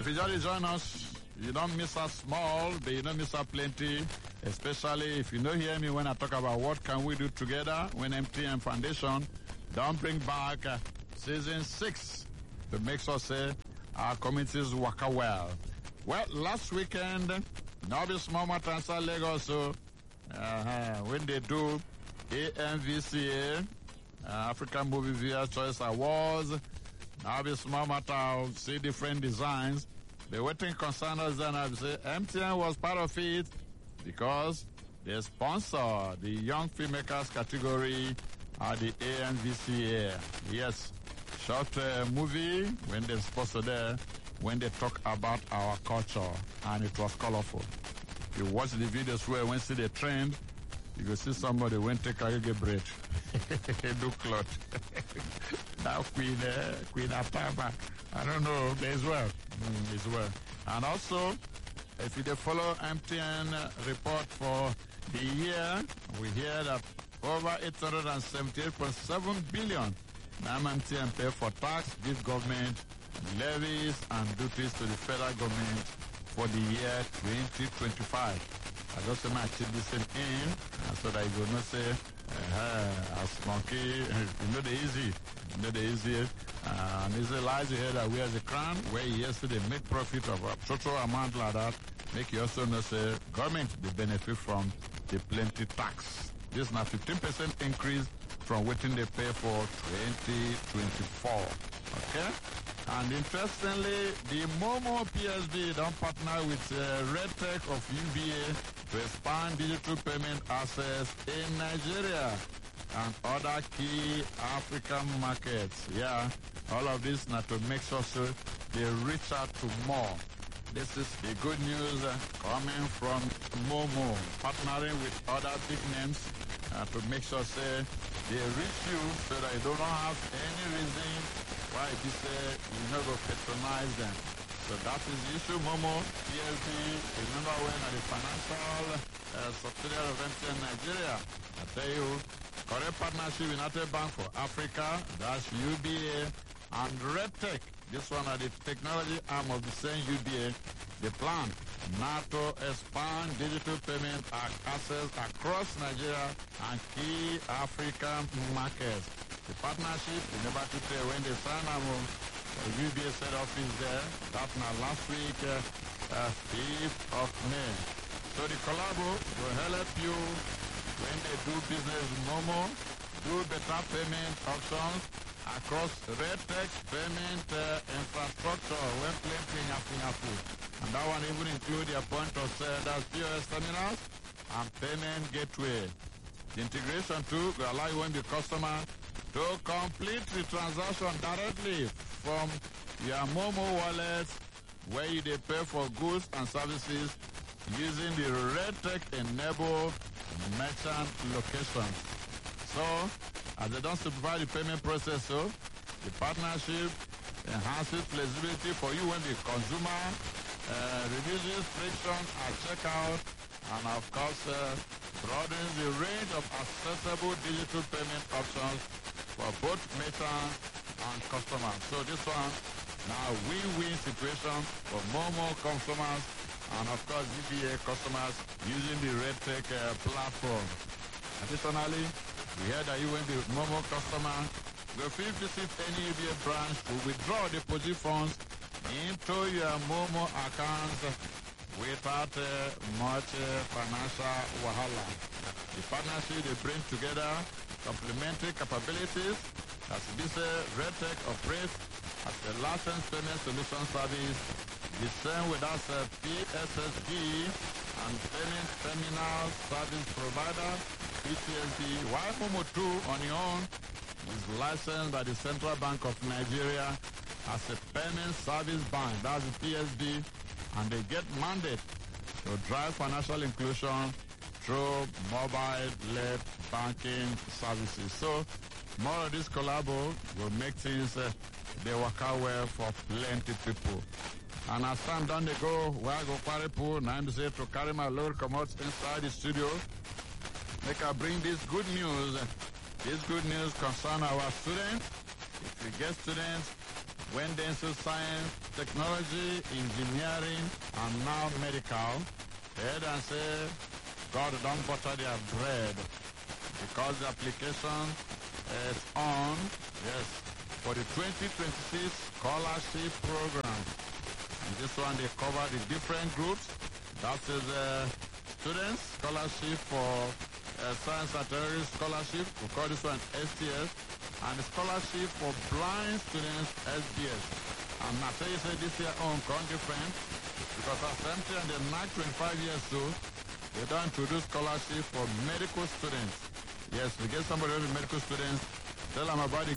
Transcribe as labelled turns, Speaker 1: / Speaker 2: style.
Speaker 1: If you just join us, you don't miss out small, but you don't miss out plenty. Especially if you don't hear me when I talk about what can we do together when MTN Foundation don't bring back season 6 to make sure say our communities work well. Well, last weekend, Nobi Small Matter inside Lagos, so when they do AMVCA, African Movie Viewer Choice Awards, Nobi Small Matter see different designs. The waiting concerners then I say MTN was part of it because they sponsor the Young Filmmakers category at the AMVCA. Yes, short movie when they sponsor there, when they talk about our culture, and it was colorful. You watch the videos where when see the trend, you go see somebody when take a get bread, do cloth. Now Queen Ataba, I don't know, but it's well, it's well. And also, if you follow MTN report for the year, we hear that over 878.7 billion now MTN pay for tax, give government levies and duties to the federal government for the year 2025. I just say my chip this in, so that you will not say, as monkey, you know the easy, and it's a lies here that we as a crown, where yesterday make profit of a total amount like that, make you also know say, government, they benefit from the plenty tax. This is now 15% increase from what they pay for 2024. Okay? And interestingly, the Momo PSB don't partner with RedTech of UBA to expand digital payment access in Nigeria and other key African markets. Yeah, all of this now to make sure so they reach out to more. This is the good news coming from Momo, partnering with other big names to make sure say they reach you so that you do not have any reason why it is you never patronize them. So that is the issue. Momo, PLB, remember when at the financial subsidiary of MTN Nigeria, I tell you, correct partnership with United Bank for Africa, that's UBA, and RedTech. This one are the technology arm of the same UBA. The plan now to expand digital payment access across Nigeria and key African markets. The partnership, you never to say when they sign up, UBA set office there. That now last week, 5th of May. So the collabo will help you when they do business with Momo, do better payment options across RedTech payment infrastructure when playing Yafu. And that one even include your point of sale, that's POS terminals and payment gateway. The integration too will allow you when the customer to complete the transaction directly from your Momo wallet where you they pay for goods and services using the RedTech enable merchant locations. So, as they don't supervise the payment process, so the partnership enhances flexibility for you when the consumer reduces friction at checkout and of course broadens the range of accessible digital payment options for both merchants and customers. So this one now win-win situation for more consumers and of course UBA customers using the RedTech platform. Additionally, we heard that you when the Momo customer will visit any UBA branch to withdraw deposit funds into your Momo account without much financial wahala. The partnership they bring together complementary capabilities as this RedTech operates as a licensed payment solution service, the same with us PSSB and payment terminal service provider PTSB, while Momo 2 on your own is licensed by the Central Bank of Nigeria as a payment service bank, that's the PSB, and they get mandate to drive financial inclusion through mobile-led banking services. So more of this collabo will make things they work out well for plenty people. And as time done they go, where I go carry pool, now I'm say to carry my load come out inside the studio. Make I bring this good news. This good news concern our students. If you get students, When they say science, technology, engineering, and now medical, they head and say, God don't butter their bread because the application is on, yes, for the 2026 scholarship program. And this one, they cover the different groups. That is students, scholarship for science and terrorist scholarship. We call this one STS. And the scholarship for blind students, SBS. And I tell you, say this year on different because as empty and they're not 25 years old, they don't introduce scholarship for medical students. Yes, we get somebody who is medical students, tell them about the